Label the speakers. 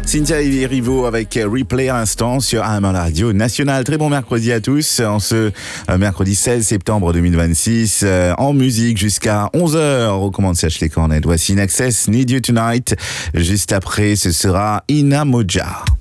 Speaker 1: Cynthia Erivo avec Replay à l'instant sur AMR Radio Nationale. Très bon mercredi à tous. En ce mercredi 16 septembre 2026, en musique jusqu'à 11h au commande CH Les Cornettes. Voici In Access, Need You Tonight. Juste après, ce sera Ina Moja.